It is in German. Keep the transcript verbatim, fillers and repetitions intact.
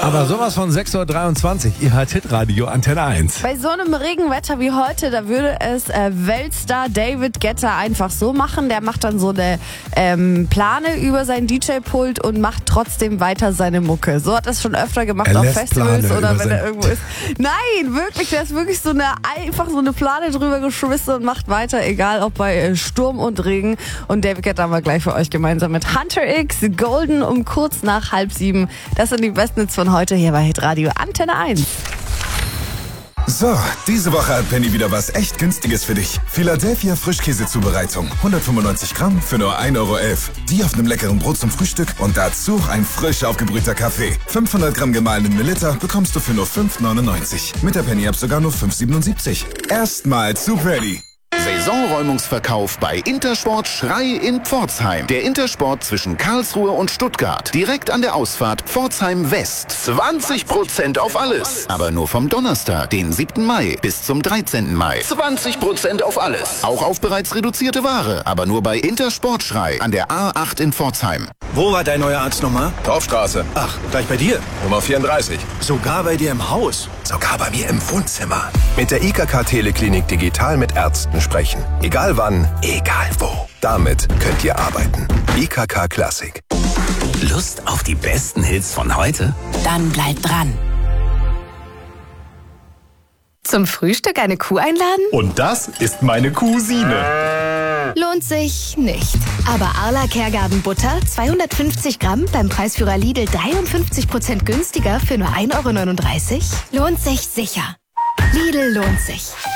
Aber sowas von sechs Uhr dreiundzwanzig, ihr hört Hitradio Antenne eins. Bei so einem Regenwetter wie heute, da würde es äh, Weltstar David Guetta einfach so machen. Der macht dann so eine ähm, Plane über sein D J-Pult und macht trotzdem weiter seine Mucke. So hat er es schon öfter gemacht Er auf lässt Festivals Plane oder über wenn er sein- irgendwo ist. Nein, wirklich, der ist wirklich so eine, einfach so eine Plane drüber geschmissen und macht weiter, egal ob bei äh, Sturm und Regen. Und David Guetta haben wir gleich für euch gemeinsam mit Hunter X, Golden um kurz nach halb sieben. Das sind die besten Hits von heute hier bei Hitradio Antenne eins. So, diese Woche hat Penny wieder was echt Günstiges für dich. Philadelphia Frischkäsezubereitung. hundertfünfundneunzig Gramm für nur ein Euro elf. Die auf einem leckeren Brot zum Frühstück und dazu ein frisch aufgebrühter Kaffee. fünfhundert Gramm gemahlenen Milliliter bekommst du für nur fünf neunundneunzig. Mit der Penny-App sogar nur fünf siebenundsiebzig. Erstmal zu Penny. Saisonräumungsverkauf bei Intersport Schrei in Pforzheim. Der Intersport zwischen Karlsruhe und Stuttgart. Direkt an der Ausfahrt Pforzheim West. zwanzig Prozent auf alles. Aber nur vom Donnerstag, den siebten Mai, bis zum dreizehnten Mai. zwanzig Prozent auf alles. Auch auf bereits reduzierte Ware. Aber nur bei Intersport Schrei an der A acht in Pforzheim. Wo war dein neuer Arzt nochmal? Dorfstraße, Ach, gleich bei dir. Nummer vierunddreißig. Sogar bei dir im Haus. Sogar bei mir im Wohnzimmer. Mit der I K K Teleklinik digital mit Ärzten sprechen. Egal wann, egal wo. Damit könnt ihr arbeiten. I K K Classic. Lust auf die besten Hits von heute? Dann bleibt dran. Zum Frühstück eine Kuh einladen? Und das ist meine Cousine. Lohnt sich nicht. Aber Arla Kergarten Butter, zweihundertfünfzig Gramm, beim Preisführer Lidl dreiundfünfzig Prozent günstiger für nur ein Euro neununddreißig? Lohnt sich sicher. Lidl lohnt sich.